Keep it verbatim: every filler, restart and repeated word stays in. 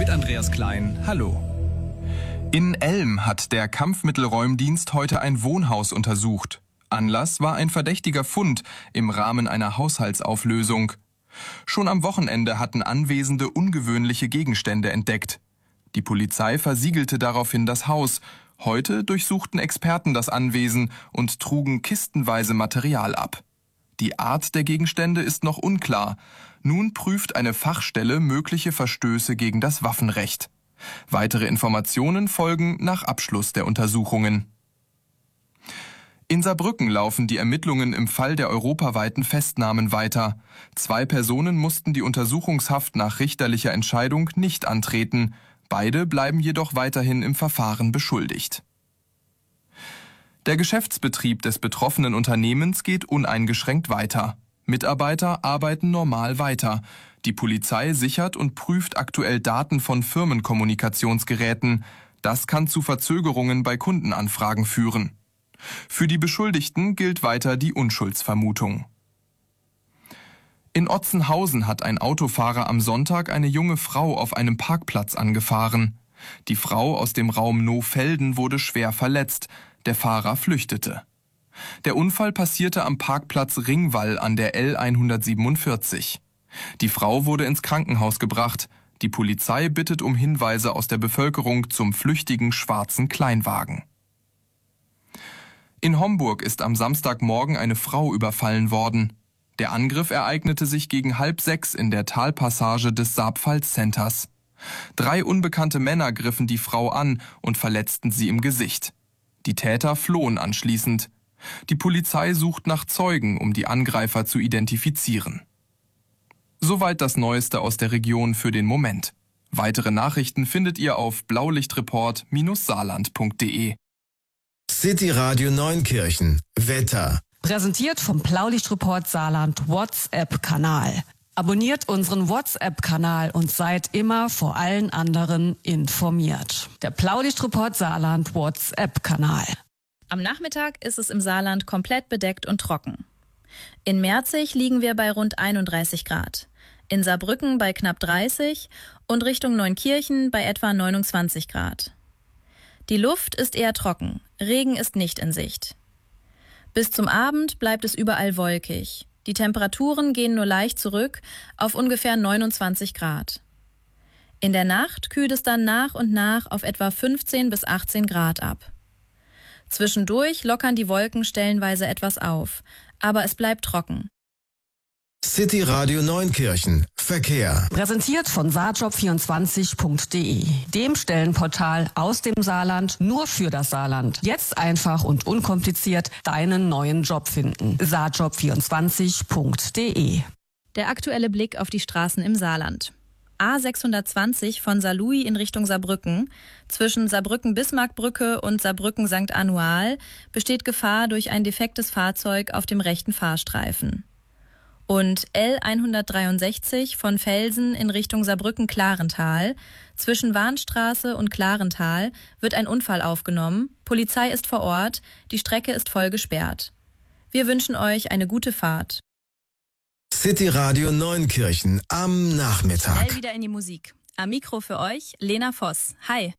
Mit Andreas Klein, hallo. In Elm hat der Kampfmittelräumdienst heute ein Wohnhaus untersucht. Anlass war ein verdächtiger Fund im Rahmen einer Haushaltsauflösung. Schon am Wochenende hatten Anwesende ungewöhnliche Gegenstände entdeckt. Die Polizei versiegelte daraufhin das Haus. Heute durchsuchten Experten das Anwesen und trugen kistenweise Material ab. Die Art der Gegenstände ist noch unklar. Nun prüft eine Fachstelle mögliche Verstöße gegen das Waffenrecht. Weitere Informationen folgen nach Abschluss der Untersuchungen. In Saarbrücken laufen die Ermittlungen im Fall der europaweiten Festnahmen weiter. Zwei Personen mussten die Untersuchungshaft nach richterlicher Entscheidung nicht antreten. Beide bleiben jedoch weiterhin im Verfahren beschuldigt. Der Geschäftsbetrieb des betroffenen Unternehmens geht uneingeschränkt weiter. Mitarbeiter arbeiten normal weiter. Die Polizei sichert und prüft aktuell Daten von Firmenkommunikationsgeräten. Das kann zu Verzögerungen bei Kundenanfragen führen. Für die Beschuldigten gilt weiter die Unschuldsvermutung. In Otzenhausen hat ein Autofahrer am Sonntag eine junge Frau auf einem Parkplatz angefahren. Die Frau aus dem Raum Nohfelden wurde schwer verletzt. Der Fahrer flüchtete. Der Unfall passierte am Parkplatz Ringwall an der L hundertsiebenundvierzig. Die Frau wurde ins Krankenhaus gebracht. Die Polizei bittet um Hinweise aus der Bevölkerung zum flüchtigen schwarzen Kleinwagen. In Homburg ist am Samstagmorgen eine Frau überfallen worden. Der Angriff ereignete sich gegen halb sechs in der Talpassage des Saar-Pfalz-Centers. Drei unbekannte Männer griffen die Frau an und verletzten sie im Gesicht. Die Täter flohen anschließend. Die Polizei sucht nach Zeugen, um die Angreifer zu identifizieren. Soweit das Neueste aus der Region für den Moment. Weitere Nachrichten findet ihr auf blaulichtreport Bindestrich saarland Punkt de. City Radio Neunkirchen. Wetter. Präsentiert vom Blaulichtreport Saarland WhatsApp-Kanal. Abonniert unseren WhatsApp-Kanal und seid immer vor allen anderen informiert. Der Blaulichtreport Saarland WhatsApp-Kanal. Am Nachmittag ist es im Saarland komplett bedeckt und trocken. In Merzig liegen wir bei rund einunddreißig Grad, in Saarbrücken bei knapp dreißig und Richtung Neunkirchen bei etwa neunundzwanzig Grad. Die Luft ist eher trocken, Regen ist nicht in Sicht. Bis zum Abend bleibt es überall wolkig. Die Temperaturen gehen nur leicht zurück auf ungefähr neunundzwanzig Grad. In der Nacht kühlt es dann nach und nach auf etwa fünfzehn bis achtzehn Grad ab. Zwischendurch lockern die Wolken stellenweise etwas auf, aber es bleibt trocken. City Radio Neunkirchen. Verkehr. Präsentiert von saarjob vierundzwanzig Punkt de, dem Stellenportal aus dem Saarland nur für das Saarland. Jetzt einfach und unkompliziert deinen neuen Job finden. saarjob vierundzwanzig Punkt de. Der aktuelle Blick auf die Straßen im Saarland. A sechshundertzwanzig von Saarlouis in Richtung Saarbrücken. Zwischen Saarbrücken-Bismarckbrücke und Saarbrücken-Sankt Annual besteht Gefahr durch ein defektes Fahrzeug auf dem rechten Fahrstreifen. Und L hundertdreiundsechzig von Velsen in Richtung Saarbrücken-Klarental. Zwischen Warnstraße und Klarental wird ein Unfall aufgenommen. Polizei ist vor Ort. Die Strecke ist voll gesperrt. Wir wünschen euch eine gute Fahrt. City Radio Neunkirchen am Nachmittag. Schnell wieder in die Musik. Am Mikro für euch Lena Voss. Hi.